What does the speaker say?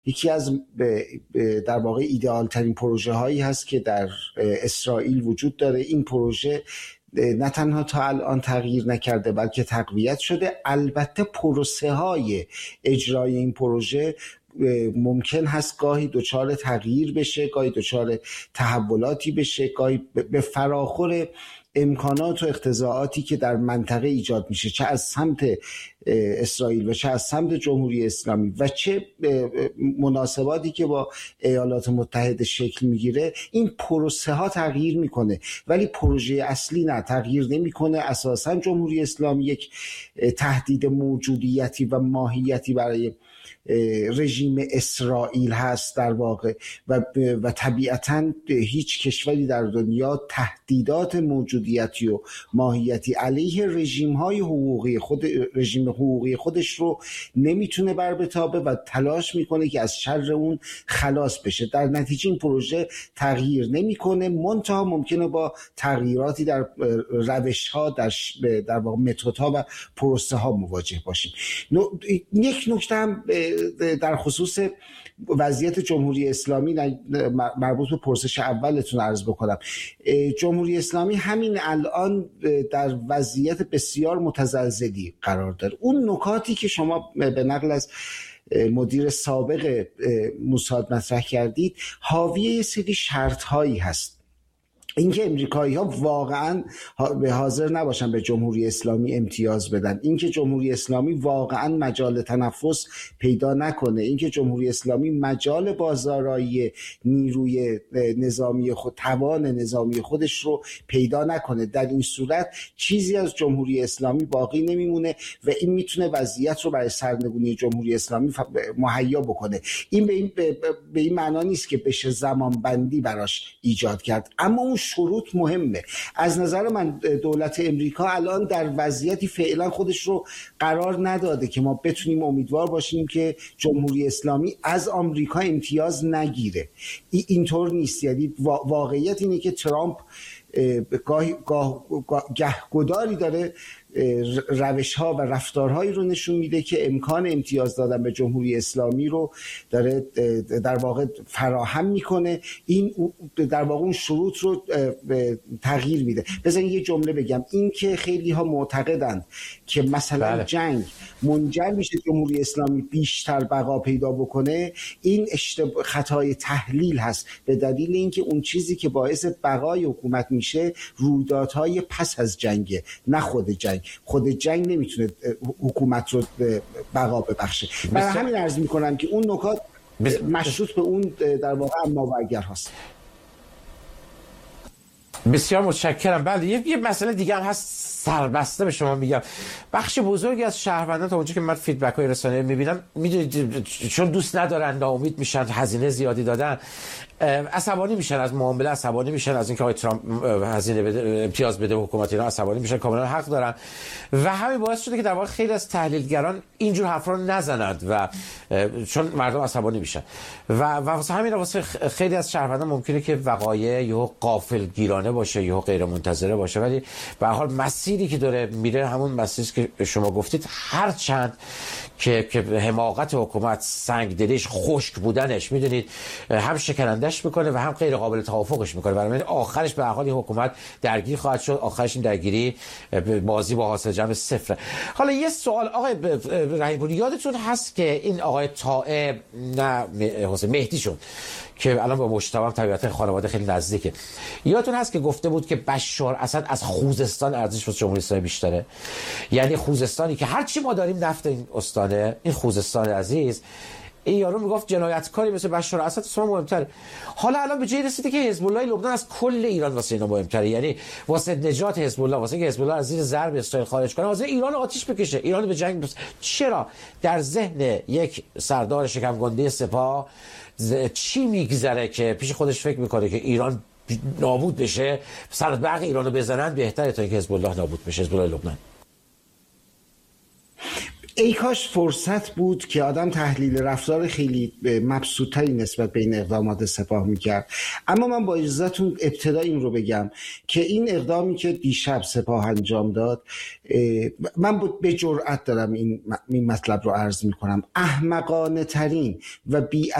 یکی از در واقع ایدئال ترین پروژه هایی هست که در اسرائیل وجود داره. این پروژه نه تنها تا الان تغییر نکرده بلکه تقویت شده. البته پروسه های اجرای این پروژه ممکن هست گاهی دچار تغییر بشه، گاهی دچار تحولاتی بشه، گاهی به فراخور امکانات و اقتضاعاتی که در منطقه ایجاد میشه، چه از سمت اسرائیل و چه از سمت جمهوری اسلامی و چه مناسباتی که با ایالات متحده شکل میگیره. این پروسه ها تغییر میکنه ولی پروژه اصلی نه، تغییر نمیکنه. اساسا جمهوری اسلامی یک تهدید موجودیتی و ماهیتی برای رژیم اسرائیل هست در واقع و طبیعتاً هیچ کشوری در دنیا تهدیدات موجودیتی و ماهیتی علیه رژیم حقوقی خودش رو نمیتونه بر بتابه و تلاش میکنه که از شر اون خلاص بشه. در نتیجه این پروژه تغییر نمیکنه، منتها ممکنه با تغییراتی در روش ها، در واقع متد ها و پروسه ها مواجه باشیم. یک نکته هم در خصوص وضعیت جمهوری اسلامی مربوط به پرسش اولتون عرض بکنم. جمهوری اسلامی همین الان در وضعیت بسیار متزلزلی قرار داره. اون نکاتی که شما به نقل از مدیر سابق موساد مطرح کردید حاوی یه سری شرط هایی هست. اینکه امریکایی‌ها واقعاً به حاضر نباشن به جمهوری اسلامی امتیاز بدن، اینکه جمهوری اسلامی واقعاً مجال تنفس پیدا نکنه، اینکه جمهوری اسلامی مجال بازارایی نیروی نظامی توان نظامی خودش رو پیدا نکنه، در این صورت چیزی از جمهوری اسلامی باقی نمیمونه و این میتونه وضعیت رو برای سرنگونی جمهوری اسلامی مهیا بکنه. این به این معنا نیست که بشه زمان بندی براش ایجاد کرد، اما اون شروط مهمه. از نظر من دولت امریکا الان در وضعیتی فعلا خودش رو قرار نداده که ما بتونیم امیدوار باشیم که جمهوری اسلامی از آمریکا امتیاز نگیره. اینطور نیست. یعنی واقعیت اینه که ترامپ گهگداری داره روش‌ها و رفتارهایی رو نشون میده که امکان امتیاز دادن به جمهوری اسلامی رو داره در واقع فراهم میکنه. این در واقع اون شروط رو تغییر میده. بذارین یه جمله بگم. این که خیلی ها معتقدند که مثلا جنگ منجر میشه جمهوری اسلامی بیشتر بقا پیدا بکنه، این خطای تحلیل هست، به دلیل اینکه اون چیزی که باعث بقای حکومت میشه رویدادهای پس از جنگه، نه خود جنگ. خود جنگ نمیتونه حکومت رو بقا ببخشه. برای همین عرض میکنم که اون نکات مشروط به اون در واقع اما و اگر هست. بسیار متشکرم. بله یه مسئله دیگه هم هست، سربسته به شما میگم. بخش بزرگی از شهروندان تا اونجا که من فیدبک های رسانه‌ای میبینم، میدونید چون دوست ندارن، ناامید میشن، هزینه زیادی دادن، عصبانی میشن از معامله، عصبانی میشن از اینکه آقای ترامپ هزینه بده، امتیاز بده به حکومت ایران، عصبانی میشن، کاملا حق دارن و همین باعث شده که در واقع خیلی از تحلیلگران اینجور حرفا رو نزنند و چون مردم عصبانی میشن و واسه همین واسه خیلی از شهروندان ممکنه که وقایع یهو غافلگیرانه باشه، یهو غیر منتظره باشه، ولی به هر حال مسیری که داره میره همون مسیری که شما گفتید، هر چند که حماقت حکومت، سنگدلیش، خشک بودنش میدونید هم شکنندش میکنه و هم غیر قابل توافقش میکنه. برای آخرش به هر حال حکومت درگیر خواهد شد. آخرش این درگیری بازی با حاصل جمع صفره. حالا یه سوال آقای رحیم‌پوری، یادتون هست که این آقای طائع نه حسین مهدی شد که الان با مجتبی هم طبیعتا خانواده خیلی نزدیکه، یادتون هست که گفته بود که بشار اسد از خوزستان ارزش واسه جمهوری اسلامی بیشتره؟ یعنی خوزستانی که هرچی ما داریم نفت این استانه، این خوزستان عزیز، این یارو میگفت جنایتکاری مثل بشار اسد اصلا مهمتره. حالا الان به جای رسیده که حزب الله لبنان از کل ایران واسه اینا مهمتره، یعنی واسه نجات حزب الله، واسه اینکه حزب الله از زیر ضرب اسرائیل خارج کنه، واسه ایران آتش بکشه، ایران به جنگ برسه. چرا در ذهن یک سردار شکم گنده سپاه چی میگذره که پیش خودش فکر میکنه که ایران نابود بشه، سر برق ایرانو بزنن بهتره تا اینکه حزب الله نابود بشه، حزب الله لبنان؟ ای کاش فرصت بود که آدم تحلیل رفتار خیلی مبسوطتری نسبت به این اقدامات سپاه میکرد. اما من با اجازهتون ابتدا این رو بگم که این اقدامی که دیشب سپاه انجام داد، من به جرئت دارم این مطلب رو عرض میکنم، احمقانه ترین و بی